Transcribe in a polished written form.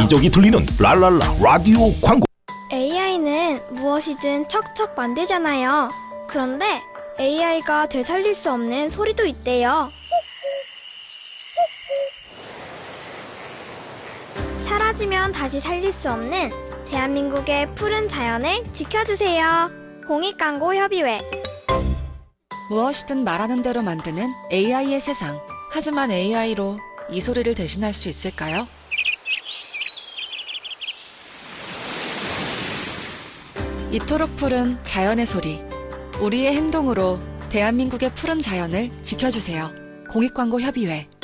여기저기 들리는 랄랄라 라디오 광고. AI는 무엇이든 척척 만들잖아요. 그런데 AI가 되살릴 수 없는 소리도 있대요. 사라지면 다시 살릴 수 없는 대한민국의 푸른 자연을 지켜주세요. 공익광고협의회. 무엇이든 말하는 대로 만드는 AI의 세상. 하지만 AI로 이 소리를 대신할 수 있을까요? 이토록 푸른 자연의 소리. 우리의 행동으로 대한민국의 푸른 자연을 지켜주세요. 공익광고협의회.